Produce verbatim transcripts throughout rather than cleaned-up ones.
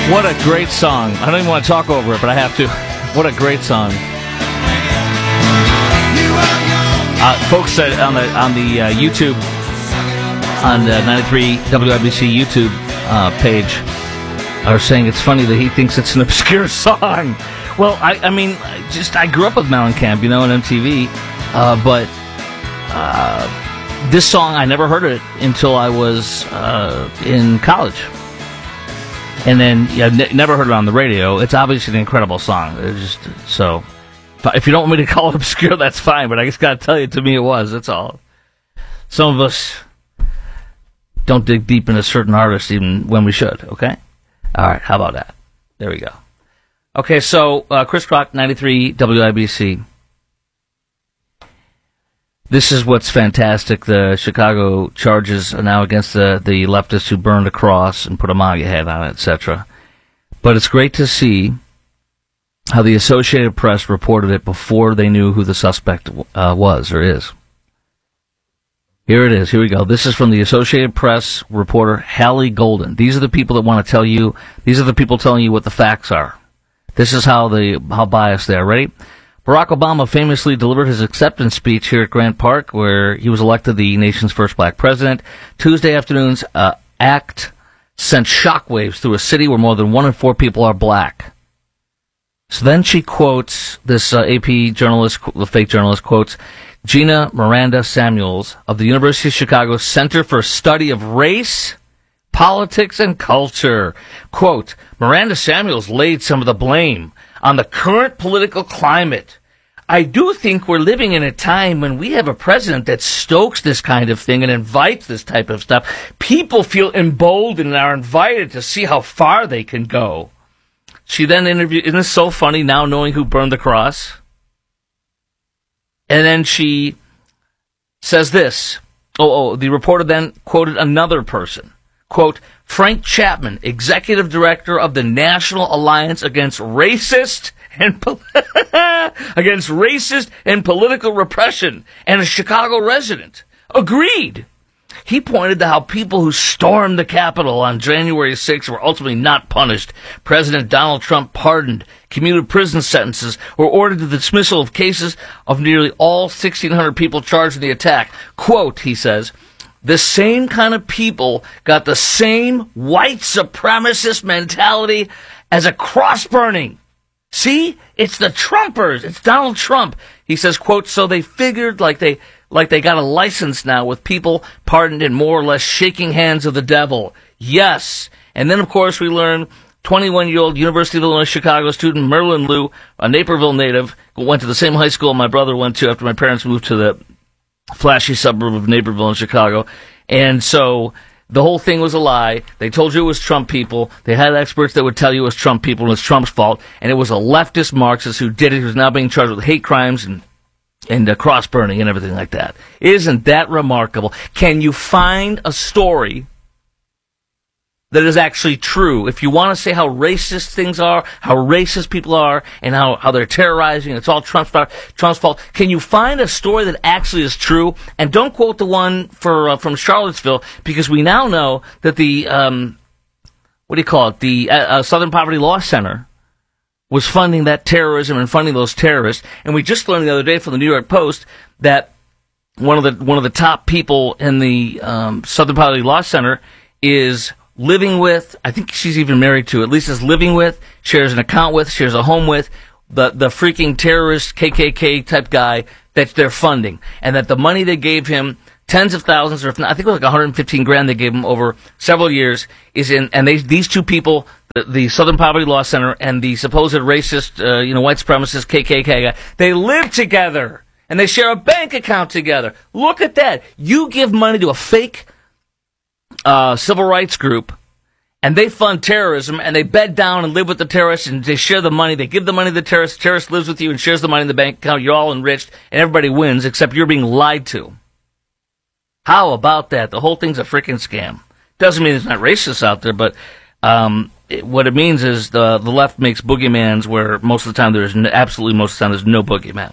What a great song. I don't even want to talk over it, but I have to. What a great song. Uh, folks said on the on the uh, YouTube, on the ninety-three W I B C YouTube uh, page, are saying it's funny that he thinks it's an obscure song. Well, I, I mean, just I grew up with Mellencamp, you know, on M T V, uh, but uh, this song, I never heard it until I was uh, in college. And then, yeah, n- never heard it on the radio. It's obviously an incredible song. It's just, so, if you don't want me to call it obscure, that's fine, but I just got to tell you, to me it was, that's all. Some of us don't dig deep into certain artists even when we should, okay? All right, how about that? There we go. Okay, so, uh, Chris Crock, ninety-three W I B C. This is what's fantastic. The Chicago charges are now against the, the leftists who burned a cross and put a MAGA head on it, et cetera. But it's great to see how the Associated Press reported it before they knew who the suspect uh, was or is. Here it is. Here we go. This is from the Associated Press reporter Hallie Golden. These are the people that want to tell you, these are the people telling you what the facts are. This is how the how biased they are. Ready? Barack Obama famously delivered his acceptance speech here at Grant Park, where he was elected the nation's first black president. Tuesday afternoon's uh, act sent shockwaves through a city where more than one in four people are black. So then she quotes, this uh, A P journalist, the fake journalist quotes, Gina Miranda Samuels of the University of Chicago Center for Study of Race, Politics, and Culture. Quote, Miranda Samuels laid some of the blame on the current political climate. I do think we're living in a time when we have a president that stokes this kind of thing and invites this type of stuff. People feel emboldened and are invited to see how far they can go. She then interviewed, isn't this so funny now knowing who burned the cross? And then she says this. Oh, oh, the reporter then quoted another person. Quote, Frank Chapman, executive director of the National Alliance Against Racist and po- Against Racist and Political Repression, and a Chicago resident, agreed. He pointed to how people who stormed the Capitol on January sixth were ultimately not punished. President Donald Trump pardoned, commuted prison sentences, or ordered the dismissal of cases of nearly all sixteen hundred people charged in the attack. Quote, he says, the same kind of people got the same white supremacist mentality as a cross burning. See? It's the Trumpers. It's Donald Trump. He says, quote, so they figured like they like they got a license now with people pardoned and more or less shaking hands of the devil. Yes. And then, of course, we learn twenty-one-year-old University of Illinois Chicago student Merlin Liu, a Naperville native, who went to the same high school my brother went to after my parents moved to the flashy suburb of Naperville in Chicago. And so the whole thing was a lie. They told you it was Trump people. They had experts that would tell you it was Trump people and it was Trump's fault. And it was a leftist Marxist who did it, who's now being charged with hate crimes and and uh, cross-burning and everything like that. Isn't that remarkable? Can you find a story that is actually true? If you want to say how racist things are, how racist people are, and how, how they're terrorizing, it's all Trump's fault, Trump's fault, can you find a story that actually is true? And don't quote the one for uh, from Charlottesville, because we now know that the, um, what do you call it, the uh, uh, Southern Poverty Law Center was funding that terrorism and funding those terrorists. And we just learned the other day from the New York Post that one of the one of the top people in the um, Southern Poverty Law Center is living with, I think she's even married to, at least is living with, shares an account with, shares a home with, the, the freaking terrorist K K K type guy that they're funding. And that the money they gave him, tens of thousands, or if not, I think it was like one hundred fifteen grand they gave him over several years, is in, and they, these two people, the, the Southern Poverty Law Center and the supposed racist, uh, you know, white supremacist K K K guy, they live together. And they share a bank account together. Look at that. You give money to a fake uh, civil rights group, and they fund terrorism, and they bed down and live with the terrorists, and they share the money. They give the money to the terrorists. The terrorist lives with you and shares the money in the bank account. You're all enriched, and everybody wins, except you're being lied to. How about that? The whole thing's a freaking scam. Doesn't mean there's not racists out there, but um, it, what it means is the the left makes boogeymans where most of the time there's no, absolutely most of the time there's no boogeyman.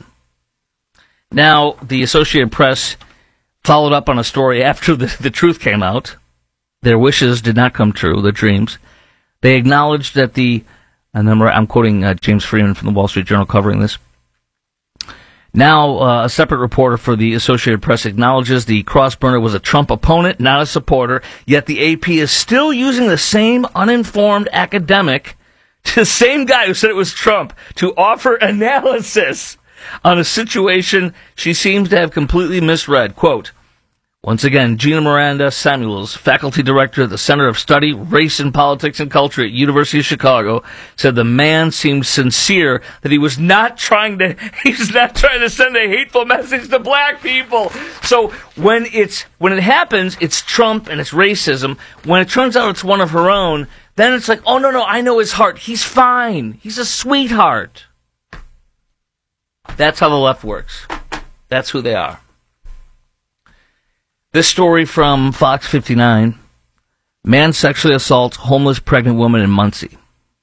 Now, the Associated Press followed up on a story after the, the truth came out. Their wishes did not come true, their dreams. They acknowledged that the, and I'm, I'm quoting uh, James Freeman from the Wall Street Journal covering this. Now, uh, a separate reporter for the Associated Press acknowledges the cross-burner was a Trump opponent, not a supporter, yet the A P is still using the same uninformed academic, the same guy who said it was Trump, to offer analysis on a situation she seems to have completely misread. Quote, once again, Gina Miranda Samuels, faculty director at the Center of Study, Race and Politics and Culture at University of Chicago, said the man seemed sincere, that he was not trying to, he's not trying to send a hateful message to black people. So when it's, when it happens, it's Trump and it's racism. When it turns out it's one of her own, then it's like, oh no, no, I know his heart. He's fine. He's a sweetheart. That's how the left works. That's who they are. This story from Fox fifty-nine. Man sexually assaults homeless pregnant woman in Muncie.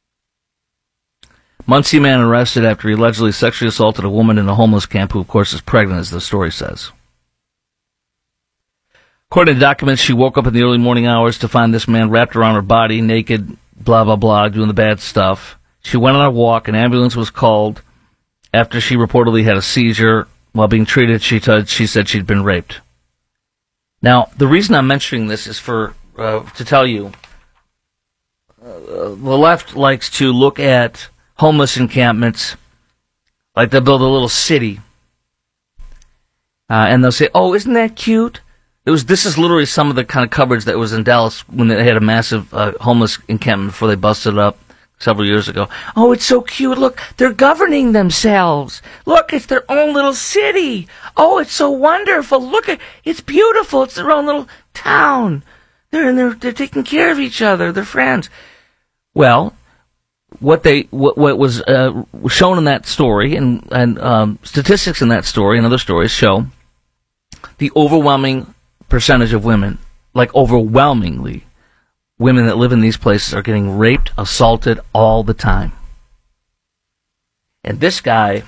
Muncie man arrested after he allegedly sexually assaulted a woman in a homeless camp who, of course, is pregnant, as the story says. According to documents, she woke up in the early morning hours to find this man wrapped around her body, naked, blah, blah, blah, doing the bad stuff. She went on a walk. An ambulance was called after she reportedly had a seizure. While being treated, she, t- she said she'd been raped. Now, the reason I'm mentioning this is for uh, to tell you, uh, the left likes to look at homeless encampments like they build a little city, uh, and they'll say, "Oh, isn't that cute?" It was. This is literally some of the kind of coverage that was in Dallas when they had a massive uh, homeless encampment before they busted it up several years ago. Oh, it's so cute. Look, they're governing themselves. Look, it's their own little city. Oh, it's so wonderful. Look, at it's beautiful. It's their own little town. They're and they're they're taking care of each other. They're friends. Well, what they what, what was uh, shown in that story and and um, statistics in that story and other stories show the overwhelming percentage of women, like overwhelmingly, women that live in these places are getting raped, assaulted all the time. And this guy,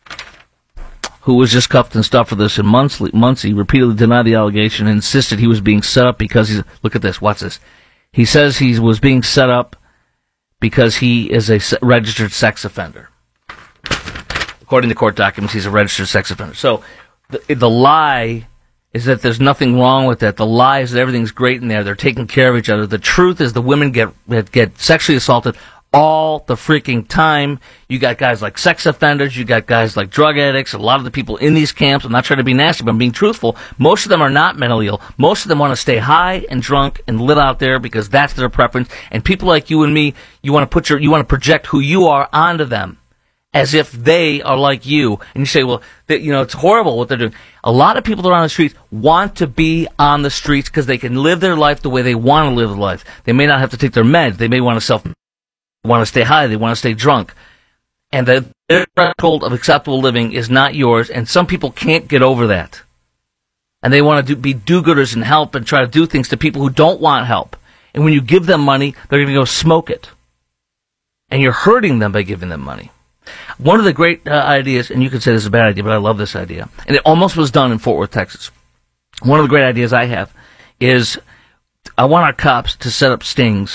who was just cuffed and stuffed for this in Muncie, Muncie, repeatedly denied the allegation and insisted he was being set up because he's, look at this, watch this. He says he was being set up because he is a registered sex offender. According to court documents, he's a registered sex offender. So the, the lie is that there's nothing wrong with that. The lie is that everything's great in there. They're taking care of each other. The truth is the women get get sexually assaulted all the freaking time. You got guys like sex offenders. You got guys like drug addicts. A lot of the people in these camps, I'm not trying to be nasty, but I'm being truthful. Most of them are not mentally ill. Most of them want to stay high and drunk and live out there because that's their preference. And people like you and me, you want to put your, you want to project who you are onto them, as if they are like you. And you say, well, they, you know, it's horrible what they're doing. A lot of people that are on the streets want to be on the streets because they can live their life the way they want to live their life. They may not have to take their meds. They may want to self, want to stay high. They want to stay drunk. And the, their threshold of acceptable living is not yours. And some people can't get over that. And they want to do, be do-gooders and help and try to do things to people who don't want help. And when you give them money, they're going to go smoke it. And you're hurting them by giving them money. One of the great uh, ideas, and you could say this is a bad idea, but I love this idea, and it almost was done in Fort Worth, Texas. One of the great ideas I have is I want our cops to set up stings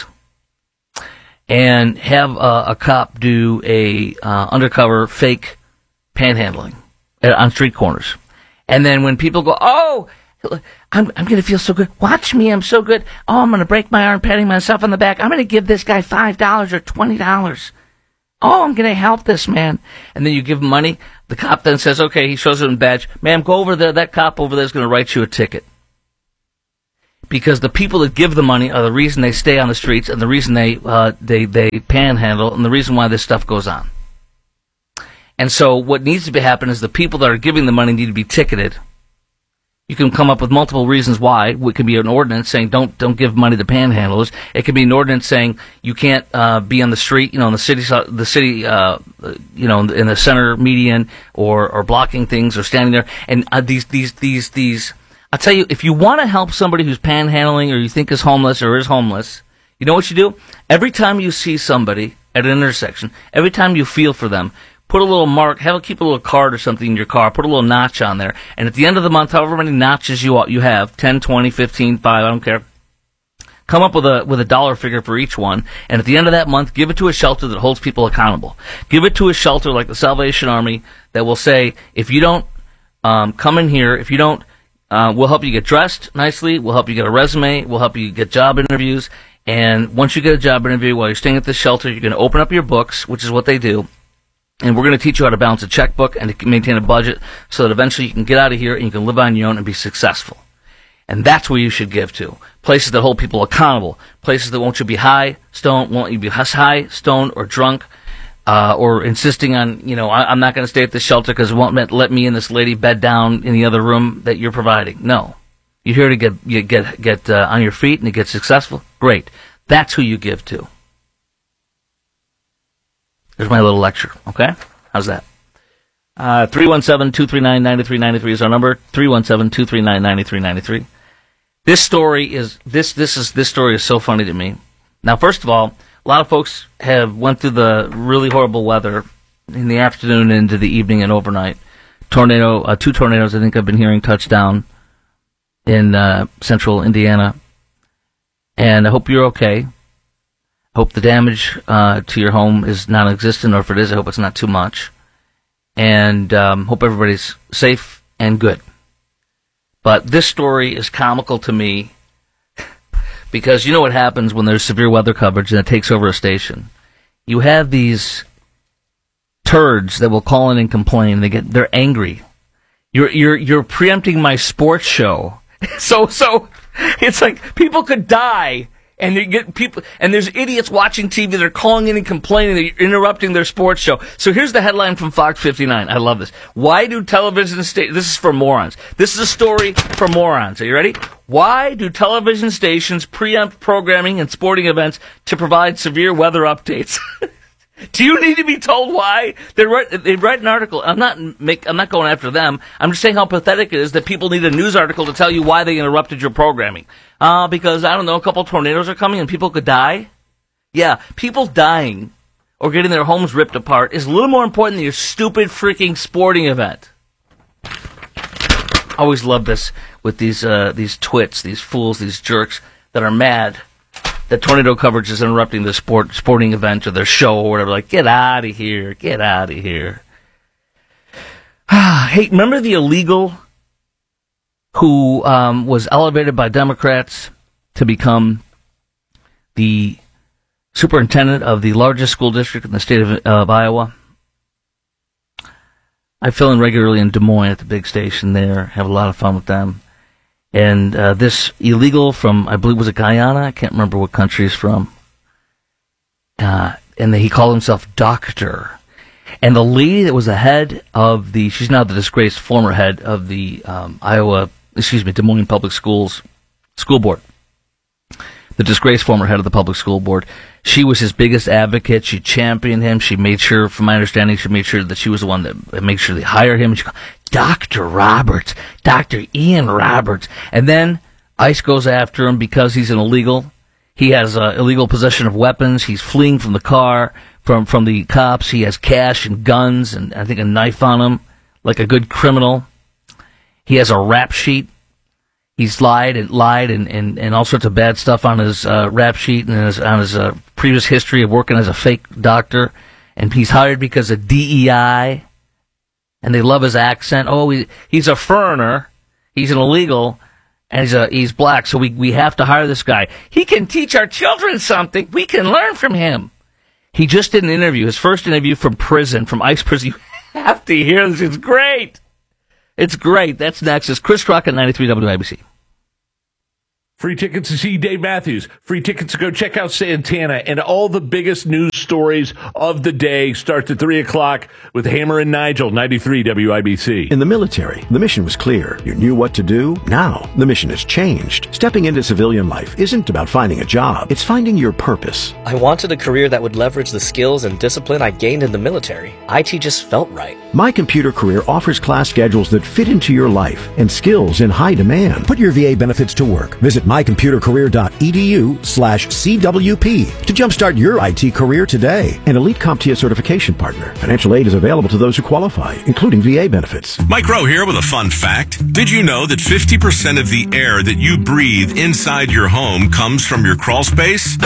and have uh, a cop do a uh, undercover fake panhandling at, on street corners. And then when people go, oh, I'm, I'm going to feel so good. Watch me, I'm so good. Oh, I'm going to break my arm patting myself on the back. I'm going to give this guy five dollars or twenty dollars. Oh, I'm going to help this man. And then you give him money. The cop then says, okay, he shows him a badge. Ma'am, go over there. That cop over there is going to write you a ticket. Because the people that give the money are the reason they stay on the streets and the reason they uh, they, they panhandle and the reason why this stuff goes on. And so what needs to be happening is the people that are giving the money need to be ticketed. You can come up with multiple reasons why. It could be an ordinance saying don't don't give money to panhandlers. It could be an ordinance saying you can't uh, be on the street, you know, in the city, the city, uh, you know, in the center median, or or blocking things or standing there. And uh, these these these these. I'll tell you, if you want to help somebody who's panhandling or you think is homeless or is homeless, you know what you do? Every time you see somebody at an intersection, every time you feel for them, put a little mark, have keep a little card or something in your car, put a little notch on there, and at the end of the month, however many notches you you have, ten, twenty, fifteen, five, I don't care, Come up with a with a dollar figure for each one, and at the end of that month, give it to a shelter that holds people accountable. Give it to a shelter like the Salvation Army that will say, if you don't um, come in here, if you don't, uh, we'll help you get dressed nicely, we'll help you get a resume, we'll help you get job interviews, and once you get a job interview while you're staying at this shelter, you're going to open up your books, which is what they do, and we're going to teach you how to balance a checkbook and to maintain a budget so that eventually you can get out of here and you can live on your own and be successful. And that's where you should give to. Places that hold people accountable. Places that won't you be high, stoned, won't you be high, stoned, or drunk, uh, or insisting on, you know, I, I'm not going to stay at this shelter because it won't let, let me and this lady bed down in the other room that you're providing. No. You're here to get you get get uh, on your feet and to get successful. Great. That's who you give to. There's my little lecture, okay? How's that? Uh, three one seven, two three nine, nine three nine three is our number. three one seven, two three nine, nine three nine three. This story is this this is this story is so funny to me. Now, first of all, a lot of folks have went through the really horrible weather in the afternoon into the evening and overnight. Tornado, uh, two tornadoes I think I've been hearing touch down in uh, central Indiana. And I hope you're okay. I hope the damage uh, to your home is non-existent, or if it is, I hope it's not too much. And um, hope everybody's safe and good. But this story is comical to me because you know what happens when there's severe weather coverage and it takes over a station. You have these turds that will call in and complain. They get they're angry. You're you're you're preempting my sports show. so so it's like people could die. And you get people, and there's idiots watching T V that are calling in and complaining that you're interrupting their sports show. So here's the headline from Fox fifty-nine. I love this. Why do television stations, this is for morons. This is a story for morons. Are you ready? Why do television stations preempt programming and sporting events to provide severe weather updates? Do you need to be told why? They write, they write an article. I'm not make, I'm not going after them. I'm just saying how pathetic it is that people need a news article to tell you why they interrupted your programming. Uh, because, I don't know, a couple of tornadoes are coming and people could die? Yeah, people dying or getting their homes ripped apart is a little more important than your stupid freaking sporting event. I always love this with these uh, these twits, these fools, these jerks that are mad that tornado coverage is interrupting the sport sporting event or their show or whatever. Like, get out of here, get out of here. Hey, remember the illegal who um, was elevated by Democrats to become the superintendent of the largest school district in the state of, of Iowa? I fill in regularly in Des Moines at the big station there, have a lot of fun with them. And uh, this illegal from, I believe, was it Guyana? I can't remember what country he's from. Uh, and the, he called himself Doctor. And the lady that was the head of the, she's now the disgraced former head of the um, Iowa, excuse me, Des Moines Public Schools School Board. The disgraced former head of the public school board. She was his biggest advocate. She championed him. She made sure, from my understanding, she made sure that she was the one that made sure they hired him. She called, Doctor Roberts, Doctor Ian Roberts. And then ICE goes after him because he's an illegal. He has uh, illegal possession of weapons. He's fleeing from the car, from, from the cops. He has cash and guns and I think a knife on him, like a good criminal. He has a rap sheet. He's lied and lied and, and, and all sorts of bad stuff on his uh, rap sheet and his, on his uh, previous history of working as a fake doctor. And he's hired because of D E I. And they love his accent. Oh, he, he's a foreigner. He's an illegal. And he's a, he's black. So we, we have to hire this guy. He can teach our children something. We can learn from him. He just did an interview. His first interview from prison, from ICE prison. You have to hear this. It's great. It's great. That's next. It's Chris Crockett, ninety-three W I B C. Free tickets to see Dave Matthews. Free tickets to go check out Santana. And all the biggest news stories of the day starts at three o'clock with Hammer and Nigel, ninety-three W I B C. In the military, the mission was clear. You knew what to do. Now, the mission has changed. Stepping into civilian life isn't about finding a job. It's finding your purpose. I wanted a career that would leverage the skills and discipline I gained in the military. I T just felt right. My Computer Career offers class schedules that fit into your life and skills in high demand. Put your V A benefits to work. Visit Visit my computer career dot e d u slash C W P to jumpstart your I T career today. An Elite CompTIA certification partner. Financial aid is available to those who qualify, including V A benefits. Mike Rowe here with a fun fact. Did you know that fifty percent of the air that you breathe inside your home comes from your crawl space?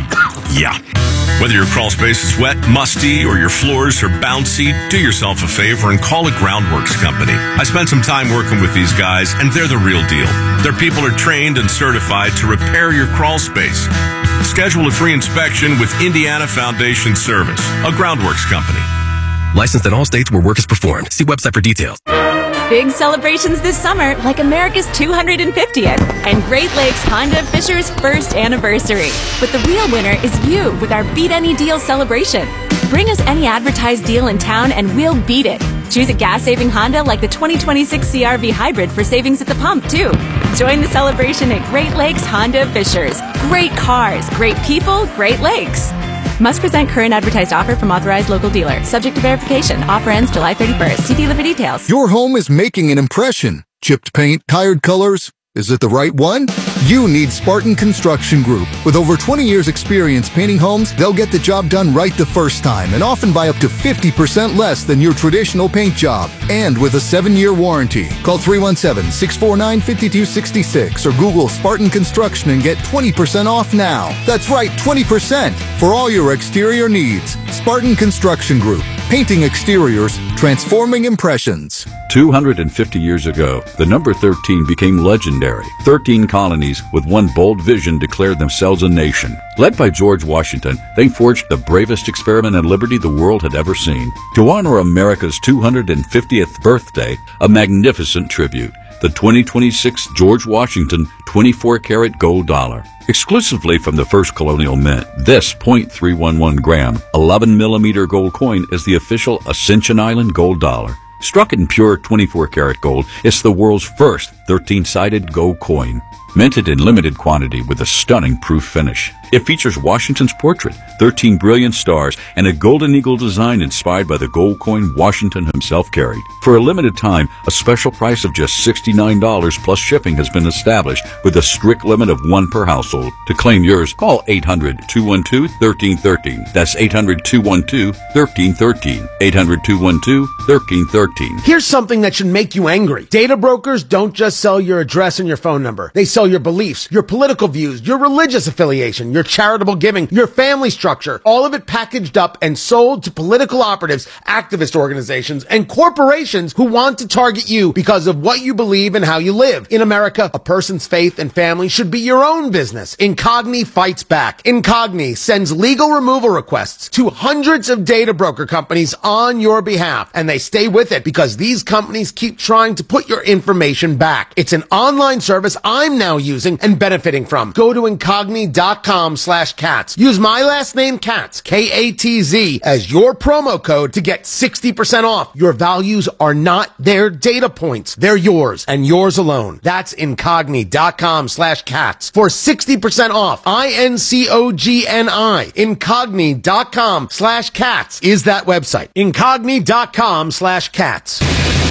Yeah. Whether your crawl space is wet, musty, or your floors are bouncy, do yourself a favor and call a Groundworks company. I spent some time working with these guys, and they're the real deal. Their people are trained and certified to repair your crawl space. Schedule a free inspection with Indiana Foundation Service, a Groundworks company. Licensed in all states where work is performed. See website for details. Big celebrations this summer, like America's two hundred fiftieth and Great Lakes Honda Fisher's first anniversary. But the real winner is you with our Beat Any Deal celebration. Bring us any advertised deal in town and we'll beat it. Choose a gas-saving Honda like the twenty twenty-six C R V Hybrid for savings at the pump, too. Join the celebration at Great Lakes Honda Fishers. Great cars, great people, Great Lakes. Must present current advertised offer from authorized local dealer. Subject to verification. Offer ends July thirty-first. See dealer for details. Your home is making an impression. Chipped paint, tired colors. Is it the right one? You need Spartan Construction Group. With over twenty years experience painting homes, they'll get the job done right the first time and often by up to fifty percent less than your traditional paint job. And with a seven-year warranty. Call three one seven, six four nine, five two six six or Google Spartan Construction and get twenty percent off now. That's right, twenty percent for all your exterior needs. Spartan Construction Group. Painting exteriors, transforming impressions. two hundred fifty years ago, the number thirteen became legendary. thirteen colonies with one bold vision declared themselves a nation. Led by George Washington, they forged the bravest experiment in liberty the world had ever seen. To honor America's two hundred fiftieth birthday, a magnificent tribute. The twenty twenty-six George Washington twenty-four karat gold dollar. Exclusively from the first colonial mint, this point three one one gram, eleven millimeter gold coin is the official Ascension Island gold dollar. Struck in pure twenty-four karat gold, it's the world's first thirteen-sided gold coin. Minted in limited quantity with a stunning proof finish. It features Washington's portrait, thirteen brilliant stars, and a golden eagle design inspired by the gold coin Washington himself carried. For a limited time, a special price of just sixty-nine dollars plus shipping has been established with a strict limit of one per household. To claim yours, call eight hundred, two one two, one three one three. That's eight hundred, two one two, one three one three. eight hundred, two one two, one three one three. Here's something that should make you angry. Data brokers don't just sell your address and your phone number. They sell your beliefs, your political views, your religious affiliation, your charitable giving, your family structure, all of it packaged up and sold to political operatives, activist organizations, and corporations who want to target you because of what you believe and how you live. In America, a person's faith and family should be your own business. Incogni fights back. Incogni sends legal removal requests to hundreds of data broker companies on your behalf, and they stay with it because these companies keep trying to put your information back. It's an online service I'm now using and benefiting from. Go to incogni.com slash cats. Use my last name, Katz, K A T Z, as your promo code to get sixty percent off. Your values are not their data points. They're yours and yours alone. That's incogni.com slash cats for sixty percent off. I N C O G N I. Incogni.com slash cats is that website. Incogni.com slash cats.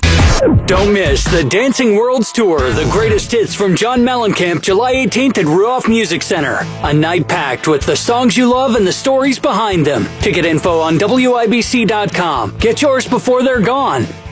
Don't miss the Dancing Worlds Tour, the greatest hits from John Mellencamp, July eighteenth at Ruoff Music Center. A night packed with the songs you love and the stories behind them. Ticket info on W I B C dot com. Get yours before they're gone.